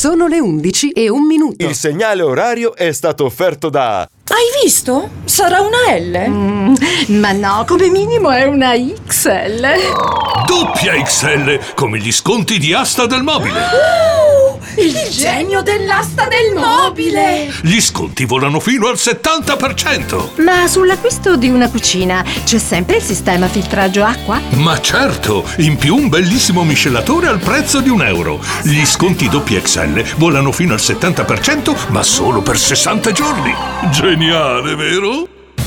Sono le 11:01. Il segnale orario è stato offerto da... Hai visto? Sarà una L? Ma no, come minimo è una XL. Doppia XL, come gli sconti di Asta del Mobile. Il genio dell'asta del mobile! Gli sconti volano fino al 70%. Ma sull'acquisto di una cucina c'è sempre il sistema filtraggio acqua? Ma certo, in più un bellissimo miscelatore al prezzo di €1. Gli sconti doppia XL volano fino al 70%, ma solo per 60 giorni. Geniale, vero?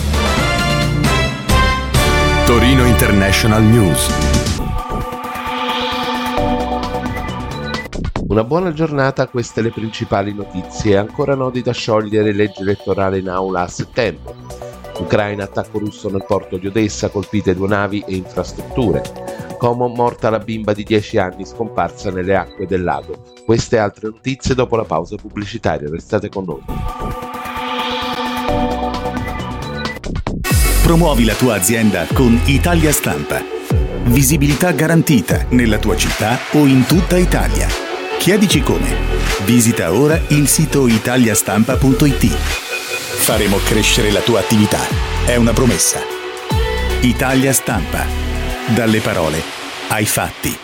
Torino International News. Una buona giornata, queste le principali notizie. Ancora nodi da sciogliere, legge elettorale in aula a settembre. Ucraina, attacco russo nel porto di Odessa, colpite 2 navi e infrastrutture. Como, morta la bimba di 10 anni scomparsa nelle acque del lago. Queste e altre notizie dopo la pausa pubblicitaria, restate con noi. Promuovi la tua azienda con Italia Stampa. Visibilità garantita nella tua città o in tutta Italia. Chiedici come. Visita ora il sito italiastampa.it. Faremo crescere la tua attività. È una promessa. Italia Stampa. Dalle parole ai fatti.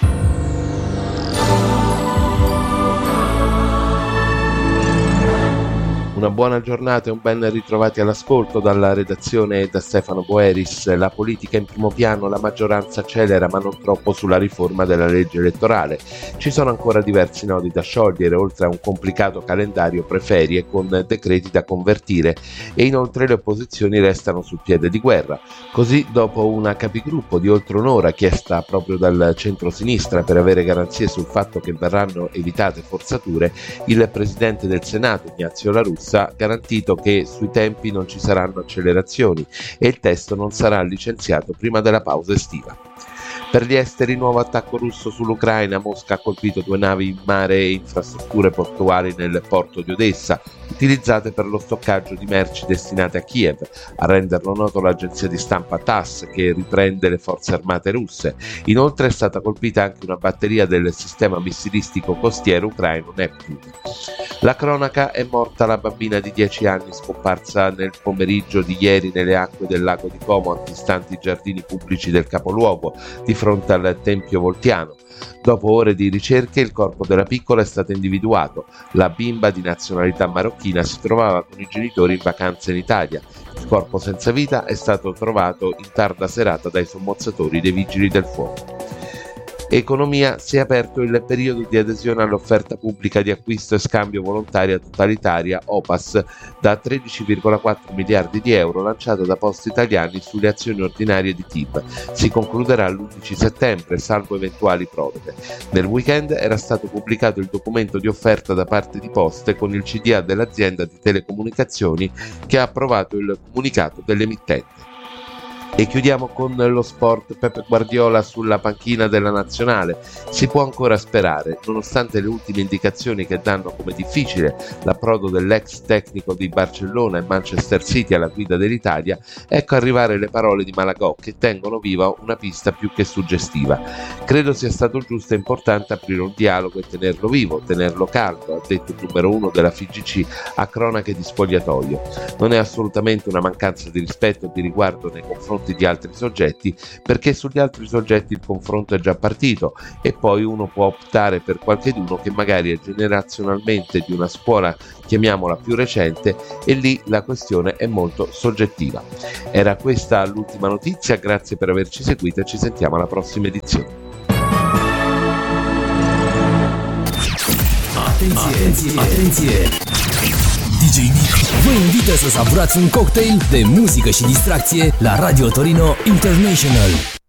Una buona giornata e un ben ritrovati all'ascolto dalla redazione e da Stefano Boeris. La politica in primo piano, la maggioranza accelera ma non troppo sulla riforma della legge elettorale. Ci sono ancora diversi nodi da sciogliere, oltre a un complicato calendario preferie con decreti da convertire, e inoltre le opposizioni restano sul piede di guerra. Così, dopo una capigruppo di oltre un'ora chiesta proprio dal centro-sinistra per avere garanzie sul fatto che verranno evitate forzature, il presidente del Senato, Ignazio La Russa, ha garantito che sui tempi non ci saranno accelerazioni e il testo non sarà licenziato prima della pausa estiva. Per gli esteri, nuovo attacco russo sull'Ucraina. Mosca ha colpito 2 navi in mare e infrastrutture portuali nel porto di Odessa, utilizzate per lo stoccaggio di merci destinate a Kiev. A renderlo noto l'agenzia di stampa TASS, che riprende le forze armate russe. Inoltre è stata colpita anche una batteria del sistema missilistico costiero ucraino Neptune. La cronaca: è morta la bambina di 10 anni scomparsa nel pomeriggio di ieri nelle acque del lago di Como, antistanti i giardini pubblici del capoluogo, di fronte al Tempio Voltiano. Dopo ore di ricerche il corpo della piccola è stato individuato. La bimba, di nazionalità marocchina, si trovava con i genitori in vacanza in Italia. Il corpo senza vita è stato trovato in tarda serata dai sommozzatori dei Vigili del Fuoco. Economia: si è aperto il periodo di adesione all'offerta pubblica di acquisto e scambio volontaria totalitaria OPAS da 13,4 miliardi di euro lanciata da Poste Italiane sulle azioni ordinarie di TIM. Si concluderà l'11 settembre, salvo eventuali proroghe. Nel weekend era stato pubblicato il documento di offerta da parte di Poste con il CDA dell'azienda di telecomunicazioni, che ha approvato il comunicato dell'emittente. E chiudiamo con lo sport. Pep Guardiola sulla panchina della nazionale. Si può ancora sperare, nonostante le ultime indicazioni che danno come difficile l'approdo dell'ex tecnico di Barcellona e Manchester City alla guida dell'Italia. Ecco arrivare le parole di Malagò, che tengono viva una pista più che suggestiva. Credo sia stato giusto e importante aprire un dialogo e tenerlo vivo, tenerlo caldo, ha detto il numero 1 della FIGC a cronache di spogliatoio. Non è assolutamente una mancanza di rispetto e di riguardo nei confronti di altri soggetti, perché sugli altri soggetti il confronto è già partito e poi uno può optare per qualcheduno che magari è generazionalmente di una scuola, chiamiamola più recente, e lì la questione è molto soggettiva. Era questa l'ultima notizia, grazie per averci seguito e ci sentiamo alla prossima edizione. Atenție! DJ Nick vă invită să savurați un cocktail de muzică și distracție la Radio Torino International.